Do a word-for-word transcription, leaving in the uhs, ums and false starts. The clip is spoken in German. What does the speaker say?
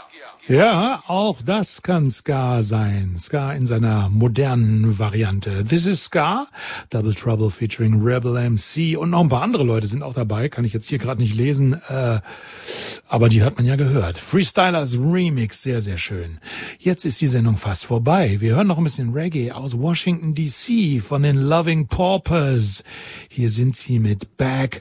Ja, auch das kann Ska sein. Ska in seiner modernen Variante. This is Ska, Double Trouble featuring Rebel M C und noch ein paar andere Leute sind auch dabei. Kann ich jetzt hier gerade nicht lesen, äh, aber die hat man ja gehört. Freestylers Remix, sehr, sehr schön. Jetzt ist die Sendung fast vorbei. Wir hören noch ein bisschen Reggae aus Washington D C von den Loving Paupers. Hier sind sie mit Back